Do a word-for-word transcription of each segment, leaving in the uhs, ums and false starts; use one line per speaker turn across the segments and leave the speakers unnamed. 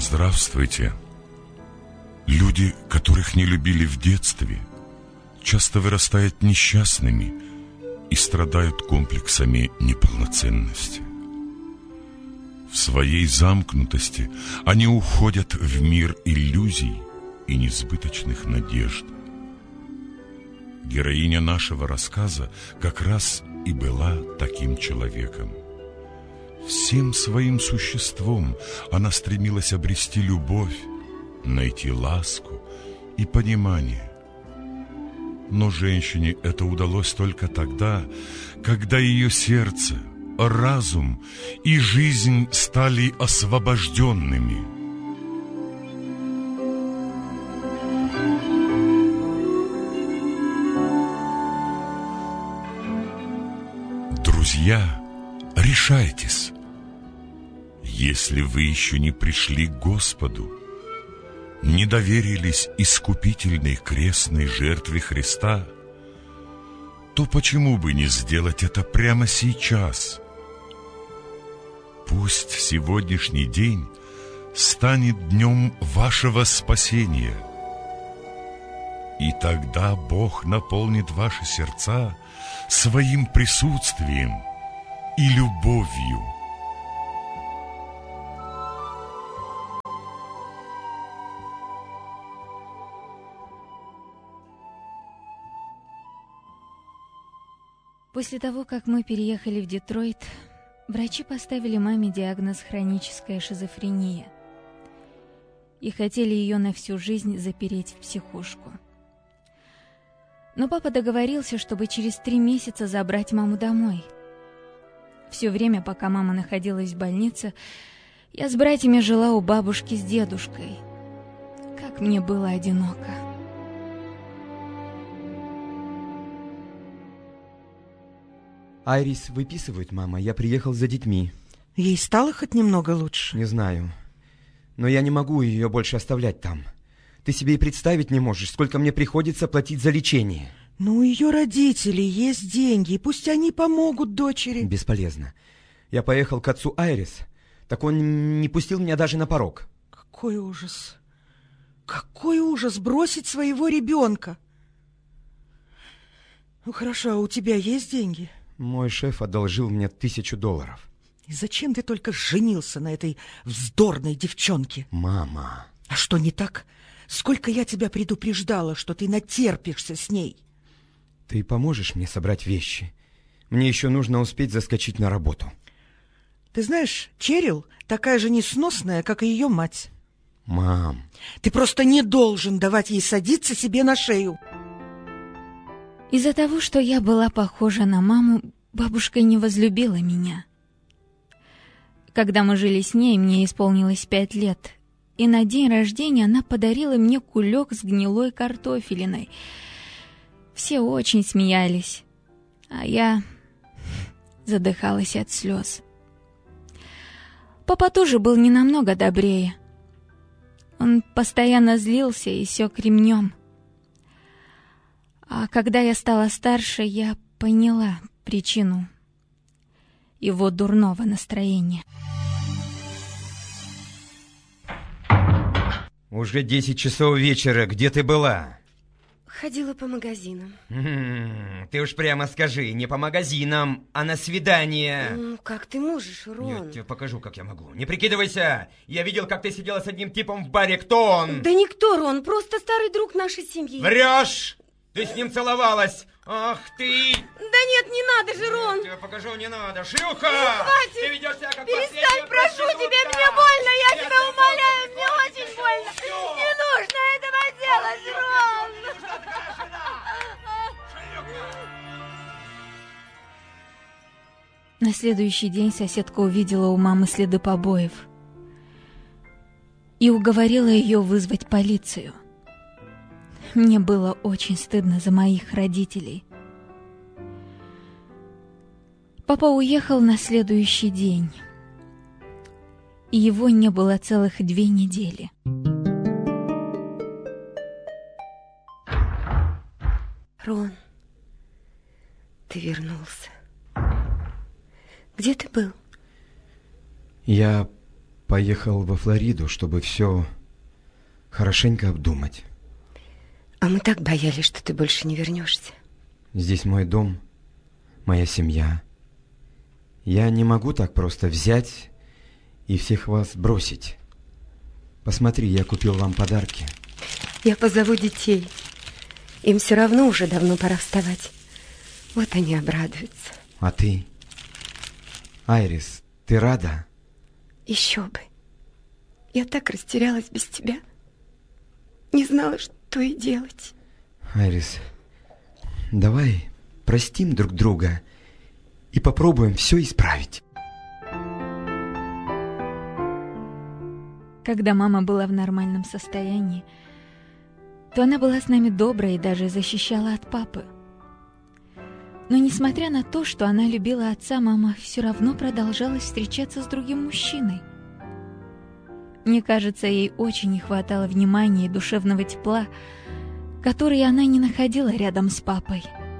Здравствуйте. Люди, которых не любили в детстве, часто вырастают несчастными и страдают комплексами неполноценности. В своей замкнутости они уходят в мир иллюзий и несбыточных надежд. Героиня нашего рассказа как раз и была таким человеком. Всем своим существом она стремилась обрести любовь, найти ласку и понимание. Но женщине это удалось только тогда, когда ее сердце, разум и жизнь стали освобожденными. Друзья, решайтесь. Если вы еще не пришли к Господу, не доверились искупительной крестной жертве Христа, то почему бы не сделать это прямо сейчас? Пусть сегодняшний день станет днем вашего спасения, и тогда Бог наполнит ваши сердца своим присутствием и любовью.
После того, как мы переехали в Детройт, врачи поставили маме диагноз хроническая шизофрения и хотели ее на всю жизнь запереть в психушку. Но папа договорился, чтобы через три месяца забрать маму домой. Все время, пока мама находилась в больнице, я с братьями жила у бабушки с дедушкой. Как мне было одиноко.
Айрис выписывает, мама. Я приехал за детьми.
Ей стало хоть немного лучше?
Не знаю. Но я не могу ее больше оставлять там. Ты себе и представить не можешь, сколько мне приходится платить за лечение.
Ну, у ее родителей есть деньги, и пусть они помогут дочери.
Бесполезно. Я поехал к отцу Айрис, так он не пустил меня даже на порог.
Какой ужас. Какой ужас бросить своего ребенка. Ну, хорошо, а у тебя есть деньги?
Мой шеф одолжил мне тысячу долларов.
И зачем ты только женился на этой вздорной девчонке?
Мама.
А что не так? Сколько я тебя предупреждала, что ты натерпишься с ней.
Ты поможешь мне собрать вещи? Мне еще нужно успеть заскочить на работу.
Ты знаешь, Черил такая же несносная, как и ее мать.
Мам.
Ты просто не должен давать ей садиться себе на шею.
Из-за того, что я была похожа на маму, бабушка не возлюбила меня. Когда мы жили с ней, мне исполнилось пять лет, и на день рождения она подарила мне кулек с гнилой картофелиной. Все очень смеялись, а я задыхалась от слез. Папа тоже был не намного добрее. Он постоянно злился и сёк ремнем. А когда я стала старше, я поняла причину его дурного настроения.
Уже десять часов вечера. Где ты была?
Ходила по магазинам.
М-м, ты уж прямо скажи, не по магазинам, а на свидание.
Ну, как ты можешь, Рон?
Я тебе покажу, как я могу. Не прикидывайся. Я видел, как ты сидела с одним типом в баре. Кто он?
Да никто, Рон, просто старый друг нашей семьи.
Врешь! Ты с ним целовалась! Ах ты!
Да нет, не надо же, Рон!
Я тебе покажу, не надо! Шлюха!
Ну, хватит!
Ты ведешь себя как
перестань, прошу тебя, мне больно! Я, я тебя умоляю, мне очень больно! Не нужно этого делать, Рон!
На следующий день соседка увидела у мамы следы побоев и уговорила ее вызвать полицию. Мне было очень стыдно за моих родителей. Папа уехал на следующий день, и его не было целых две недели.
Рон, ты вернулся. Где ты был?
Я поехал во Флориду, чтобы все хорошенько обдумать.
А мы так боялись, что ты больше не вернешься.
Здесь мой дом, моя семья. Я не могу так просто взять и всех вас бросить. Посмотри, я купил вам подарки.
Я позову детей. Им все равно уже давно пора вставать. Вот они обрадуются.
А ты? Айрис, ты рада?
Еще бы. Я так растерялась без тебя. Не знала, что и делать.
Айрис, давай простим друг друга и попробуем все исправить.
Когда мама была в нормальном состоянии, то она была с нами добрая и даже защищала от папы. Но несмотря на то, что она любила отца, мама все равно продолжала встречаться с другим мужчиной. Мне кажется, ей очень не хватало внимания и душевного тепла, которые она не находила рядом с папой.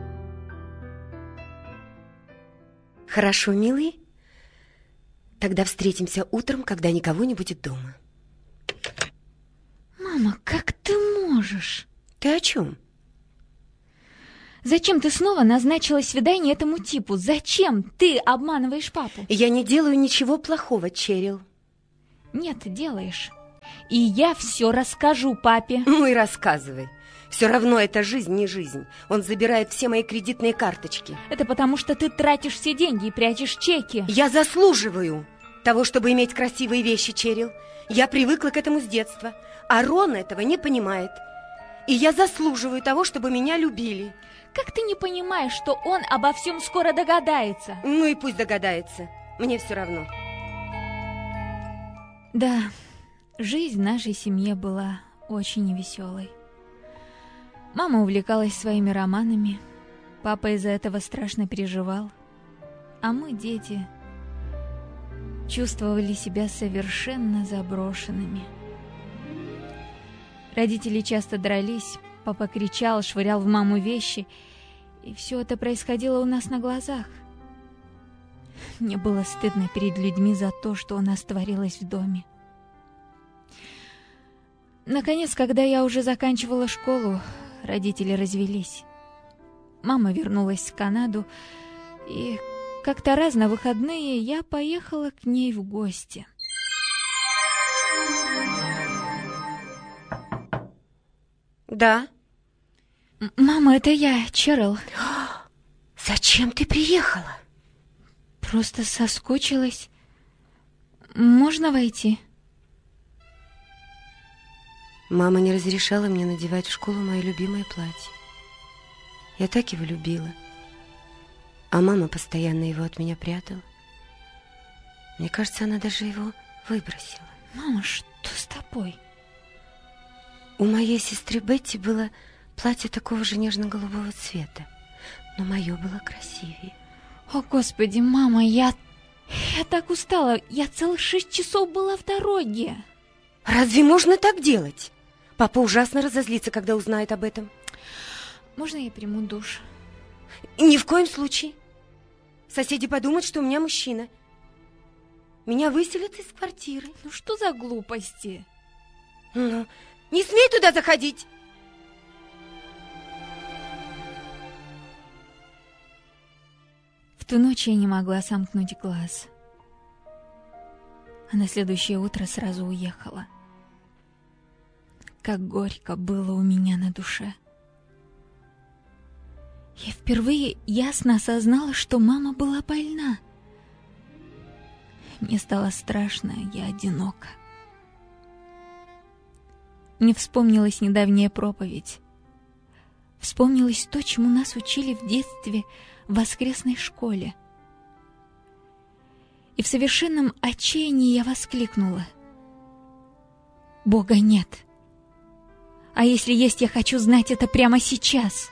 Хорошо, милый. Тогда встретимся утром, когда никого не будет дома.
Мама, как ты можешь?
Ты о чем?
Зачем ты снова назначила свидание этому типу? Зачем ты обманываешь папу?
Я не делаю ничего плохого, Черил.
Нет, делаешь. И я все расскажу папе.
Ну и рассказывай. Все равно эта жизнь не жизнь. Он забирает все мои кредитные карточки.
Это потому, что ты тратишь все деньги и прячешь чеки.
Я заслуживаю того, чтобы иметь красивые вещи, Черил. Я привыкла к этому с детства. А Рон этого не понимает. И я заслуживаю того, чтобы меня любили.
Как ты не понимаешь, что он обо всем скоро догадается?
Ну и пусть догадается. Мне все равно.
Да, жизнь в нашей семье была очень невеселой. Мама увлекалась своими романами, папа из-за этого страшно переживал, а мы, дети, чувствовали себя совершенно заброшенными. Родители часто дрались, папа кричал, швырял в маму вещи, и все это происходило у нас на глазах. Мне было стыдно перед людьми за то, что у нас творилось в доме. Наконец, когда я уже заканчивала школу, родители развелись. Мама вернулась в Канаду, и как-то раз на выходные я поехала к ней в гости.
Да.
Мама, это я, Черил.
Зачем ты приехала?
Просто соскучилась. Можно войти?
Мама не разрешала мне надевать в школу мое любимое платье. Я так его любила. А мама постоянно его от меня прятала. Мне кажется, она даже его выбросила.
Мама, что с тобой?
У моей сестры Бетти было платье такого же нежно-голубого цвета, но мое было красивее.
О, Господи, мама, я... Я так устала. Я целых шесть часов была в дороге.
Разве можно так делать? Папа ужасно разозлится, когда узнает об этом.
Можно я приму душ?
Ни в коем случае. Соседи подумают, что у меня мужчина. Меня выселят из квартиры.
Ну что за глупости?
Ну, не смей туда заходить.
В ту ночь я не могла сомкнуть глаз. А на следующее утро сразу уехала. Как горько было у меня на душе. Я впервые ясно осознала, что мама была больна. Мне стало страшно, я одинока. Мне вспомнилась недавняя проповедь. Вспомнилось то, чему нас учили в детстве в воскресной школе. И в совершенном отчаянии я воскликнула: Бога нет. А если есть, я хочу знать это прямо сейчас.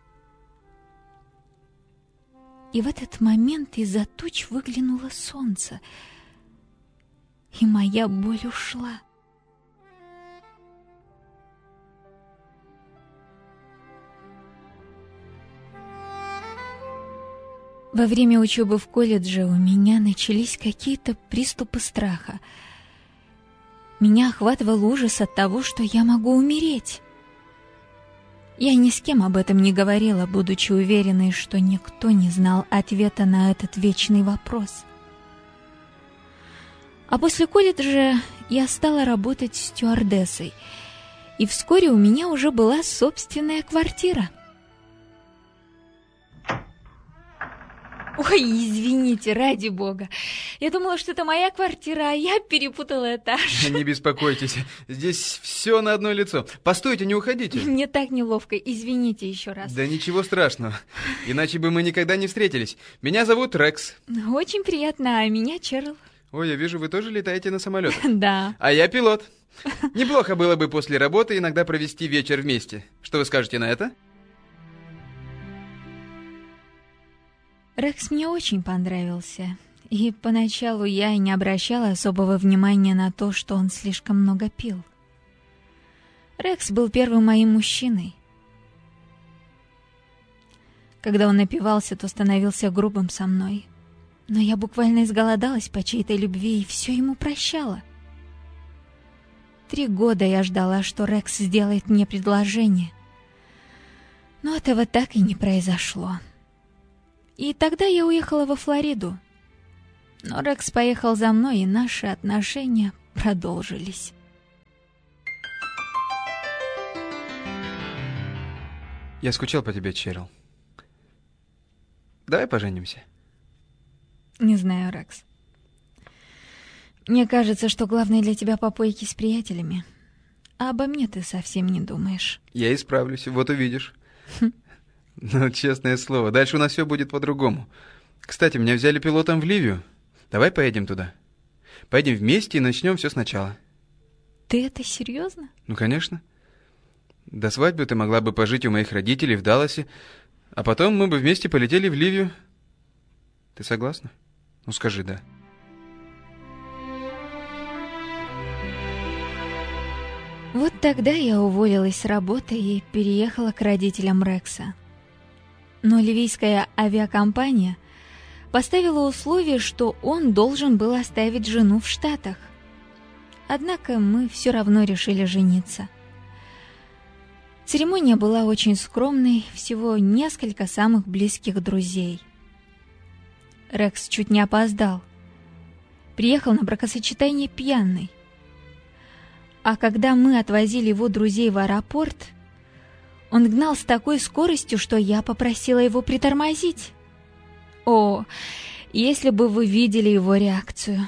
И в этот момент из-за туч выглянуло солнце, и моя боль ушла. Во время учебы в колледже у меня начались какие-то приступы страха. Меня охватывал ужас от того, что я могу умереть. Я ни с кем об этом не говорила, будучи уверенной, что никто не знал ответа на этот вечный вопрос. А после колледжа я стала работать стюардессой, и вскоре у меня уже была собственная квартира. Ой, извините, ради бога. Я думала, что это моя квартира, а я перепутала этаж.
Не беспокойтесь, здесь все на одно лицо. Постойте, не уходите.
Мне так неловко, извините еще раз.
Да ничего страшного, иначе бы мы никогда не встретились. Меня зовут Рекс.
Очень приятно, а меня Черл.
Ой, я вижу, вы тоже летаете на самолетах.
Да.
А я пилот. Неплохо было бы после работы иногда провести вечер вместе. Что вы скажете на это?
Рекс мне очень понравился, и поначалу я и не обращала особого внимания на то, что он слишком много пил. Рекс был первым моим мужчиной. Когда он напивался, то становился грубым со мной, но я буквально изголодалась по чьей-то любви и все ему прощала. Три года я ждала, что Рекс сделает мне предложение, но этого так и не произошло. И тогда я уехала во Флориду. Но Рекс поехал за мной, и наши отношения продолжились.
Я скучал по тебе, Черл. Давай поженимся.
Не знаю, Рекс. Мне кажется, что главное для тебя попойки с приятелями. А обо мне ты совсем не думаешь.
Я исправлюсь, вот увидишь. Ну, честное слово, дальше у нас все будет по-другому. Кстати, меня взяли пилотом в Ливию. Давай поедем туда. Поедем вместе и начнем все сначала.
Ты это серьезно?
Ну, конечно. До свадьбы ты могла бы пожить у моих родителей в Далласе, а потом мы бы вместе полетели в Ливию. Ты согласна? Ну, скажи «да».
Вот тогда я уволилась с работы и переехала к родителям Рекса. Но ливийская авиакомпания поставила условие, что он должен был оставить жену в Штатах. Однако мы все равно решили жениться. Церемония была очень скромной, всего несколько самых близких друзей. Рекс чуть не опоздал. Приехал на бракосочетание пьяный. А когда мы отвозили его друзей в аэропорт, он гнал с такой скоростью, что я попросила его притормозить. О, если бы вы видели его реакцию.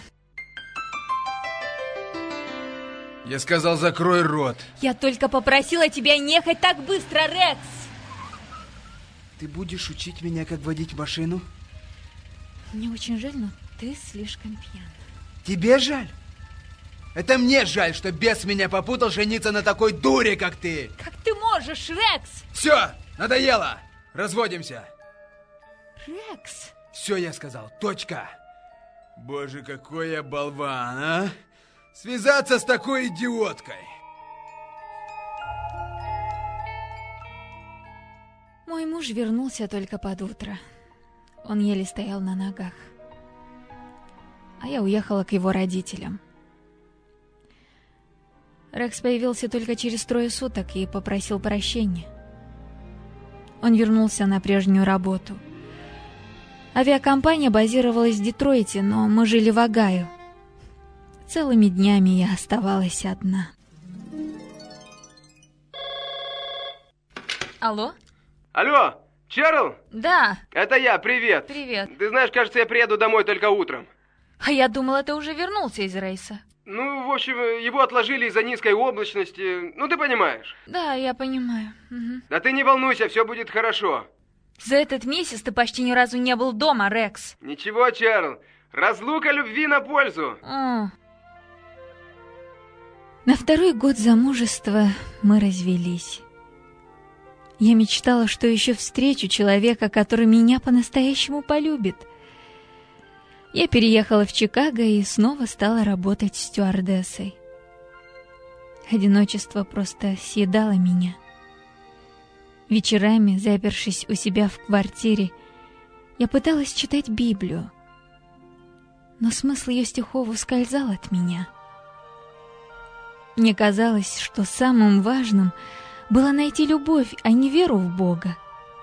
Я сказал, закрой рот.
Я только попросила тебя не ехать так быстро, Рекс.
Ты будешь учить меня, как водить машину?
Мне очень жаль, но ты слишком пьян.
Тебе жаль? Это мне жаль, что бес меня попутал жениться на такой дуре, как ты.
Как ты можешь, Рекс?
Все, надоело. Разводимся.
Рекс?
Все, я сказал, точка. Боже, какой я болван, а? Связаться с такой идиоткой.
Мой муж вернулся только под утро. Он еле стоял на ногах. А я уехала к его родителям. Рекс появился только через трое суток и попросил прощения. Он вернулся на прежнюю работу. Авиакомпания базировалась в Детройте, но мы жили в Огайо. Целыми днями я оставалась одна. Алло?
Алло, Черл?
Да.
Это я, привет.
Привет.
Ты знаешь, кажется, я приеду домой только утром.
А я думала, ты уже вернулся из рейса.
Ну, в общем, его отложили из-за низкой облачности. Ну, ты понимаешь.
Да, я понимаю. Угу.
Да ты не волнуйся, все будет хорошо.
За этот месяц ты почти ни разу не был дома, Рекс.
Ничего, Черл. Разлука любви на пользу.
О. На второй год замужества мы развелись. Я мечтала, что еще встречу человека, который меня по-настоящему полюбит. Я переехала в Чикаго и снова стала работать стюардессой. Одиночество просто съедало меня. Вечерами, запершись у себя в квартире, я пыталась читать Библию, но смысл ее стихов ускользал от меня. Мне казалось, что самым важным было найти любовь, а не веру в Бога.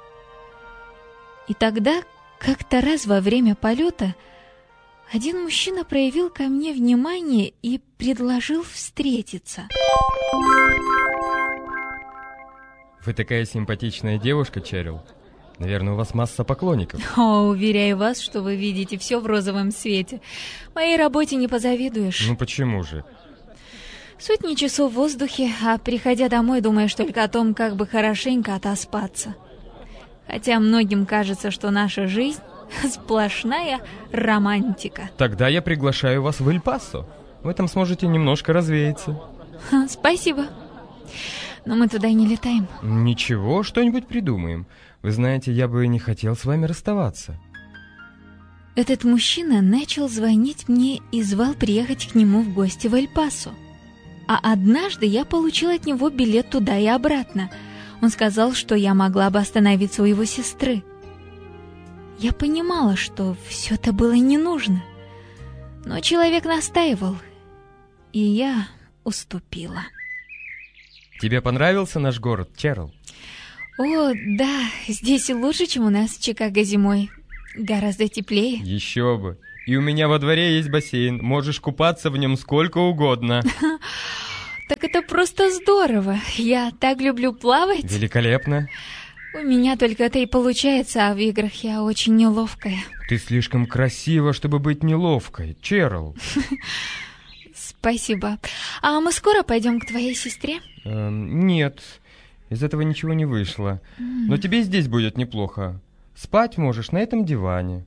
И тогда, как-то раз во время полета, один мужчина проявил ко мне внимание и предложил встретиться.
Вы такая симпатичная девушка, Черил. Наверное, у вас масса поклонников.
О, уверяю вас, что вы видите все в розовом свете. Моей работе не позавидуешь.
Ну почему же?
Сотни часов в воздухе, а приходя домой, думаешь только о том, как бы хорошенько отоспаться. Хотя многим кажется, что наша жизнь сплошная романтика.
Тогда я приглашаю вас в Эль-Пасо. Вы там сможете немножко развеяться.
Спасибо. Но мы туда и не летаем.
Ничего, что-нибудь придумаем. Вы знаете, я бы не хотел с вами расставаться.
Этот мужчина начал звонить мне и звал приехать к нему в гости в Эль-Пасо. А однажды я получила от него билет туда и обратно. Он сказал, что я могла бы остановиться у его сестры. Я понимала, что все это было не нужно. Но человек настаивал, и я уступила.
Тебе понравился наш город, Черил?
О, да, здесь лучше, чем у нас в Чикаго зимой. Гораздо теплее.
Еще бы. И у меня во дворе есть бассейн. Можешь купаться в нем сколько угодно.
Так это просто здорово. Я так люблю плавать.
Великолепно.
У меня только это и получается, а в играх я очень неловкая.
Ты слишком красива, чтобы быть неловкой, Черил.
Спасибо. А мы скоро пойдем к твоей сестре?
Эм, нет, из этого ничего не вышло. Mm. Но тебе здесь будет неплохо. Спать можешь на этом диване.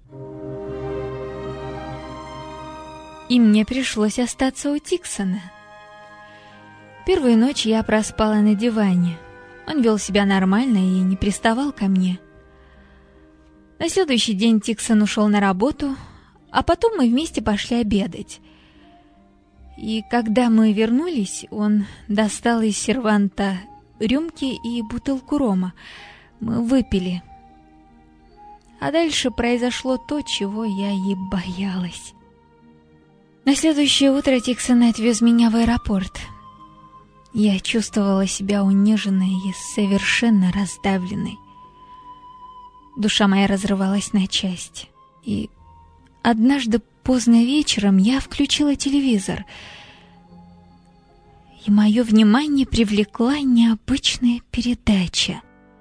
И мне пришлось остаться у Тиксона. Первую ночь я проспала на диване. Он вел себя нормально и не приставал ко мне. На следующий день Тиксон ушел на работу, а потом мы вместе пошли обедать. И когда мы вернулись, он достал из серванта рюмки и бутылку рома. Мы выпили. А дальше произошло то, чего я и боялась. На следующее утро Тиксон отвез меня в аэропорт. Я чувствовала себя униженной и совершенно раздавленной. Душа моя разрывалась на части. И однажды поздно вечером я включила телевизор, и мое внимание привлекла необычная передача.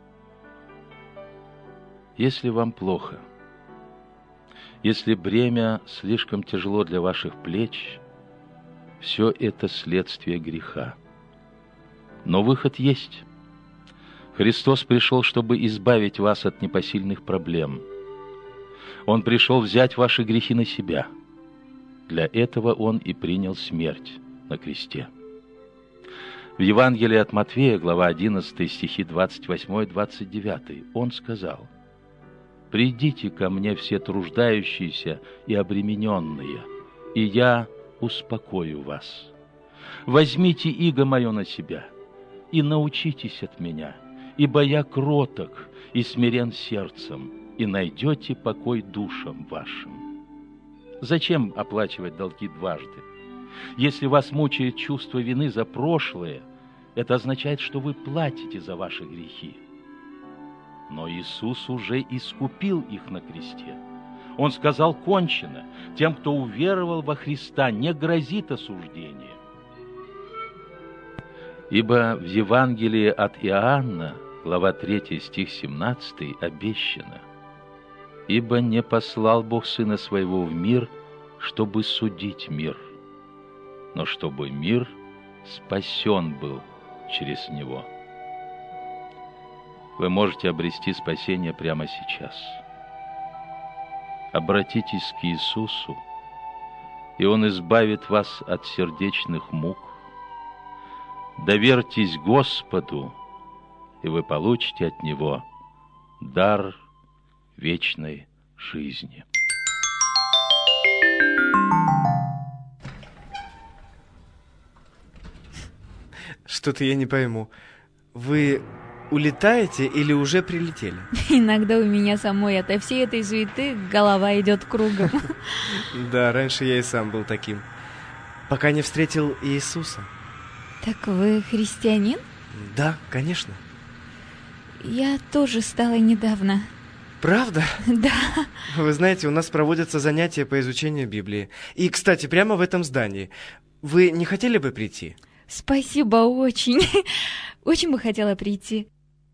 Если вам плохо, если бремя слишком тяжело для ваших плеч, все это следствие греха. Но выход есть. Христос пришел, чтобы избавить вас от непосильных проблем. Он пришел взять ваши грехи на себя. Для этого Он и принял смерть на кресте. В Евангелии от Матфея, глава одиннадцатая, стихи двадцать восемь двадцать девять, Он сказал: «Придите ко мне все труждающиеся и обремененные, и я успокою вас. Возьмите иго мое на себя и научитесь от меня, ибо я кроток и смирен сердцем, и найдете покой душам вашим». Зачем оплачивать долги дважды? Если вас мучает чувство вины за прошлое, это означает, что вы платите за ваши грехи. Но Иисус уже искупил их на кресте. Он сказал: «Кончено». Тем, кто уверовал во Христа, не грозит осуждение. Ибо в Евангелии от Иоанна, глава третья, стих семнадцатый, обещано: «Ибо не послал Бог Сына Своего в мир, чтобы судить мир, но чтобы мир спасен был через Него». Вы можете обрести спасение прямо сейчас. Обратитесь к Иисусу, и Он избавит вас от сердечных мук. Доверьтесь Господу, и вы получите от Него дар вечной жизни.
Что-то я не пойму. Вы улетаете или уже прилетели?
Иногда у меня самой от всей этой суеты голова идет кругом.
Да, раньше я и сам был таким. Пока не встретил Иисуса.
Так вы христианин?
Да, конечно.
Я тоже стала недавно.
Правда?
Да.
Вы знаете, у нас проводятся занятия по изучению Библии. И, кстати, прямо в этом здании. Вы не хотели бы прийти?
Спасибо, очень. Очень бы хотела прийти.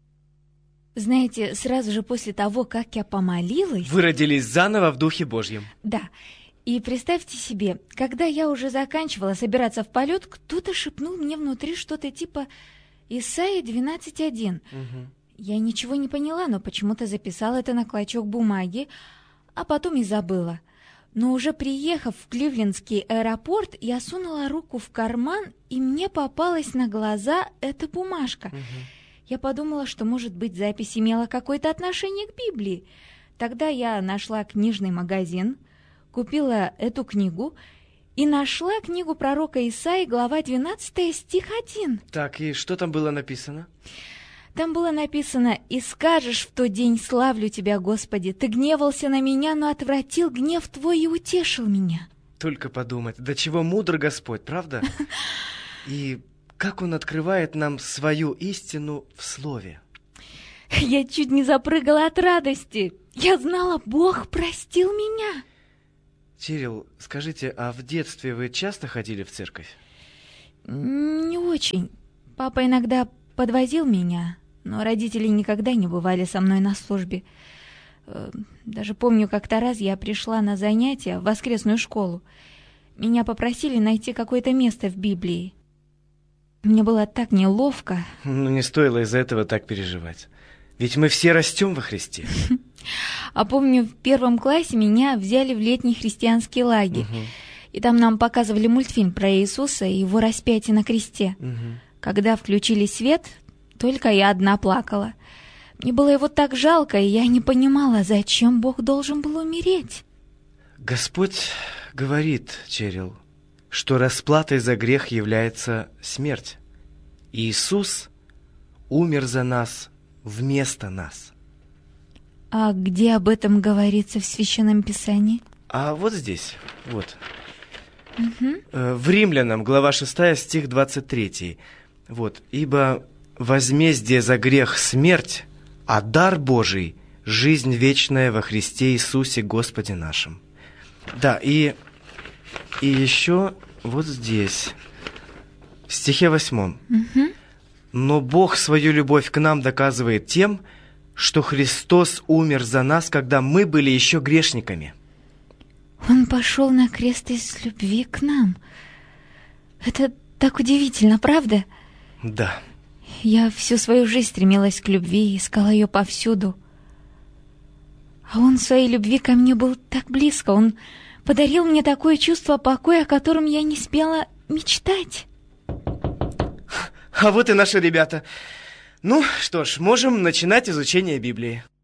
Знаете, сразу же после того, как я помолилась...
Вы родились заново в Духе Божьем.
Да. И представьте себе, когда я уже заканчивала собираться в полет, кто-то шепнул мне внутри что-то типа Исайя двенадцать один.
Угу.
Я ничего не поняла, но почему-то записала это на клочок бумаги, а потом и забыла. Но уже приехав в Кливлендский аэропорт, я сунула руку в карман, и мне попалась на глаза эта бумажка.
Угу.
Я подумала, что, может быть, запись имела какое-то отношение к Библии. Тогда я нашла книжный магазин, купила эту книгу и нашла книгу пророка Исаии, глава двенадцать, стих один.
Так, и что там было написано?
Там было написано: «И скажешь в тот день: славлю тебя, Господи, ты гневался на меня, но отвратил гнев твой и утешил меня».
Только подумать, до чего мудр Господь, правда? И как Он открывает нам свою истину в Слове.
Я чуть не запрыгала от радости. Я знала, Бог простил меня.
Чирил, скажите, а в детстве вы часто ходили в церковь?
Не очень. Папа иногда подвозил меня, но родители никогда не бывали со мной на службе. Даже помню, как-то раз я пришла на занятия в воскресную школу. Меня попросили найти какое-то место в Библии. Мне было так неловко.
Ну, не стоило из-за этого так переживать. Ведь мы все растем во Христе.
А помню, в первом классе меня взяли в летний христианский лагерь.
Угу.
И там нам показывали мультфильм про Иисуса и его распятие на кресте.
Угу.
Когда включили свет, только я одна плакала. Мне было его так жалко, и я не понимала, зачем Бог должен был умереть.
Господь говорит, Чирил, что расплатой за грех является смерть. Иисус умер за нас вместо нас.
А где об этом говорится в Священном Писании?
А вот здесь, вот.
Угу.
В Римлянам, глава шестая, стих двадцать третий. Вот. «Ибо возмездие за грех смерть, а дар Божий – жизнь вечная во Христе Иисусе Господе нашим». Да, и, и еще вот здесь, в стихе восьмом.
Угу.
«Но Бог свою любовь к нам доказывает тем, что Христос умер за нас, когда мы были еще грешниками».
Он пошел на крест из любви к нам. Это так удивительно, правда?
Да.
Я всю свою жизнь стремилась к любви, искала ее повсюду. А он в своей любви ко мне был так близко. Он подарил мне такое чувство покоя, о котором я не смела мечтать.
А вот и наши ребята. Ну, что ж, можем начинать изучение Библии.